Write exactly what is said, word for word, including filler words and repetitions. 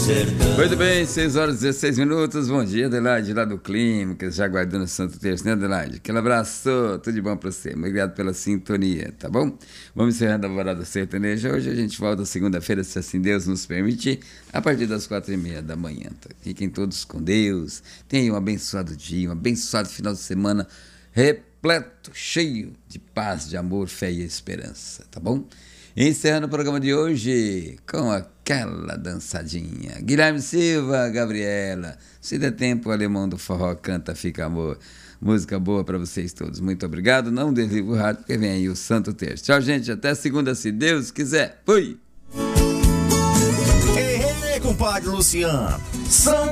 Muito bem, seis horas e dezesseis minutos. Bom dia, Adelaide, lá do Clínicas, já aguardando o Santo Terço, né, Adelaide? Aquele abraço, tudo de bom pra você. Obrigado pela sintonia, tá bom? Vamos encerrando a Varada Sertaneja. Hoje a gente volta segunda-feira, se assim Deus nos permitir, a partir das quatro e meia da manhã. Tá? Fiquem todos com Deus. Tenham um abençoado dia, um abençoado final de semana repleto, cheio de paz, de amor, fé e esperança, tá bom? Encerrando o programa de hoje com aquela dançadinha. Guilherme Silva, Gabriela. Se der tempo, o Alemão do Forró canta Fica Amor. Música boa para vocês todos. Muito obrigado. Não desliga o rádio, porque vem aí o Santo Terço. Tchau, gente. Até segunda, se Deus quiser. Fui! Ei, ei, compadre Luciano. São